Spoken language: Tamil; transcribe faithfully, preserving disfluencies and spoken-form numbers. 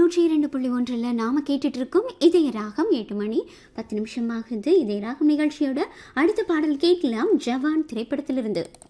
நூற்றி இரண்டு புள்ளி ஒன்றில் நாம கேட்டுட்டு இருக்கோம் இதய ராகம். எட்டு மணி பத்து நிமிஷம் ஆகுது. இதய ராகம் நிகழ்ச்சியோட அடுத்த பாடல் கேட்கலாம் ஜவான் திரைப்படத்திலிருந்து.